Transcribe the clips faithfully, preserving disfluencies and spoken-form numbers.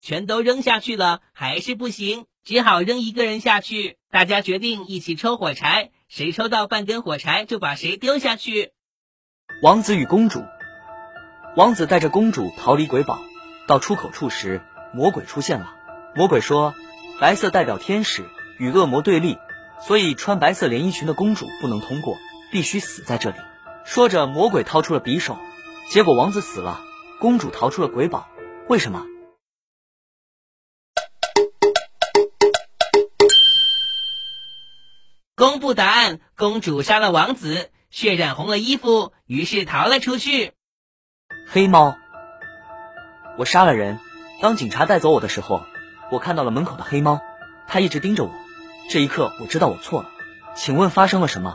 全都扔下去了，还是不行，只好扔一个人下去。大家决定一起抽火柴，谁抽到半根火柴就把谁丢下去。 王子与公主。王子带着公主逃离鬼堡，到出口处时，魔鬼出现了。魔鬼说，白色代表天使，与恶魔对立，所以穿白色连衣裙的公主不能通过，必须死在这里。说着，魔鬼掏出了匕首，结果王子死了，公主逃出了鬼堡。为什么？ 公布答案，公主杀了王子，血染红了衣服，于是逃了出去。 黑猫。我杀了人，当警察带走我的时候，我看到了门口的黑猫，它一直盯着我。这一刻我知道我错了，请问发生了什么？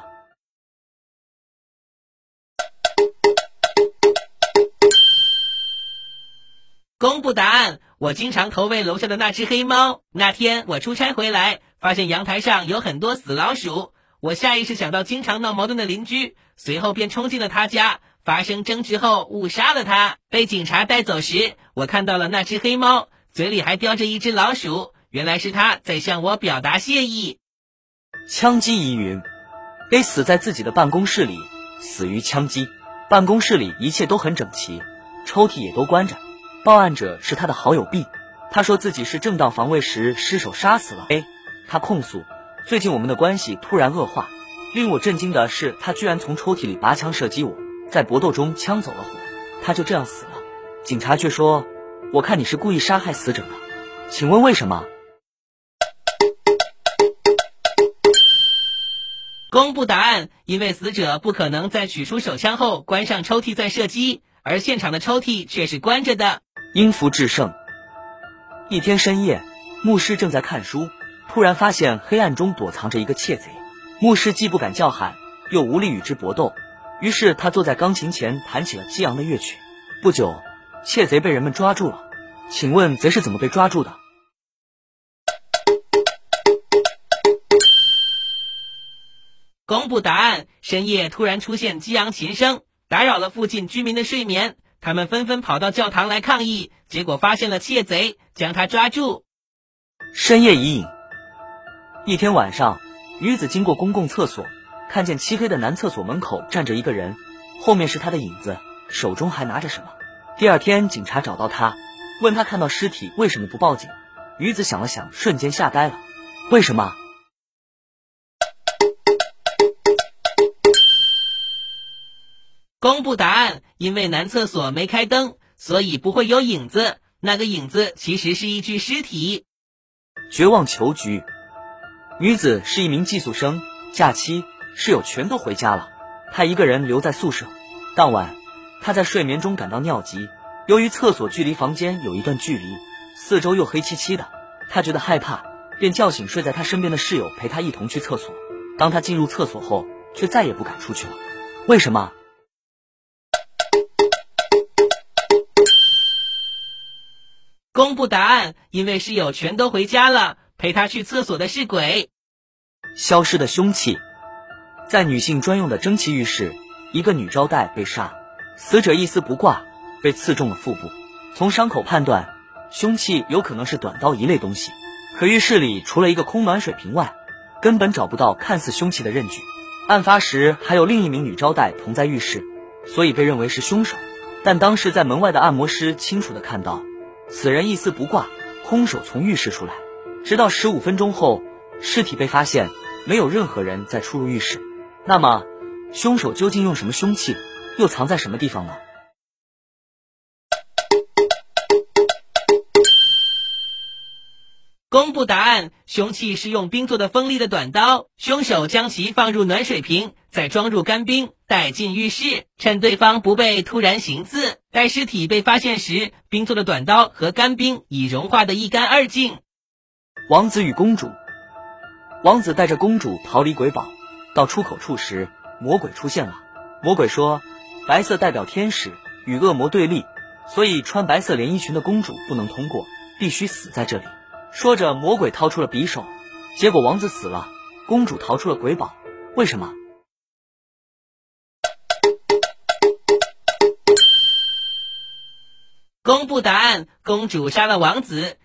公布答案，我经常投喂楼下的那只黑猫。那天我出差回来，发现阳台上有很多死老鼠，我下意识想到经常闹矛盾的邻居，随后便冲进了他家，发生争执后误杀了他。被警察带走时，我看到了那只黑猫，嘴里还叼着一只老鼠，原来是他在向我表达谢意。 枪击疑云。A 死在自己的办公室里，死于枪击。办公室里一切都很整齐，抽屉也都关着。报案者是他的好友 B， 他说自己是正当防卫时失手杀死了 A。 他控诉最近我们的关系突然恶化，令我震惊的是他居然从抽屉里拔枪射击我，在搏斗中枪走了火，他就这样死了。警察却说，我看你是故意杀害死者的，请问为什么？ 公布答案，因为死者不可能在取出手枪后关上抽屉再射击，而现场的抽屉却是关着的。 因福制胜。一天深夜，牧师正在看书，突然发现黑暗中躲藏着一个窃贼。牧师既不敢叫喊，又无力与之搏斗，于是他坐在钢琴前弹起了激昂的乐曲。不久，窃贼被人们抓住了。请问贼是怎么被抓住的？ 公布答案，深夜突然出现激昂琴声，打扰了附近居民的睡眠，他们纷纷跑到教堂来抗议，结果发现了窃贼，将他抓住。 深夜疑影。一天晚上，女子经过公共厕所，看见漆黑的男厕所门口站着一个人，后面是他的影子，手中还拿着什么。第二天警察找到他，问他看到尸体为什么不报警。女子想了想，瞬间吓呆了。为什么？ 公布答案，因为男厕所没开灯，所以不会有影子，那个影子其实是一具尸体。 绝望囚局。女子是一名寄宿生，假期室友全都回家了，她一个人留在宿舍。当晚她在睡眠中感到尿急，由于厕所距离房间有一段距离，四周又黑漆漆的，她觉得害怕，便叫醒睡在她身边的室友陪她一同去厕所。当她进入厕所后，却再也不敢出去了。为什么？ 公布答案，因为室友全都回家了，陪他去厕所的是鬼。 消失的凶器。在女性专用的蒸汽浴室，一个女招待被杀，死者一丝不挂，被刺中了腹部。从伤口判断，凶器有可能是短刀一类东西，可浴室里除了一个空暖水瓶外，根本找不到看似凶器的刃具。案发时还有另一名女招待同在浴室，所以被认为是凶手。但当时在门外的按摩师清楚地看到，此人一丝不挂，空手从浴室出来。直到十五分钟后，尸体被发现，没有任何人再出入浴室。那么，凶手究竟用什么凶器，又藏在什么地方呢？ 公布答案，凶器是用冰做的锋利的短刀，凶手将其放入暖水瓶，再装入干冰，带进浴室，趁对方不备突然行刺。待尸体被发现时，冰做的短刀和干冰已融化得一干二净。 王子与公主。王子带着公主逃离鬼堡，到出口处时，魔鬼出现了。魔鬼说，白色代表天使，与恶魔对立，所以穿白色连衣裙的公主不能通过，必须死在这里。说着，魔鬼掏出了匕首，结果王子死了，公主逃出了鬼堡。为什么？ 公布答案，公主杀了王子。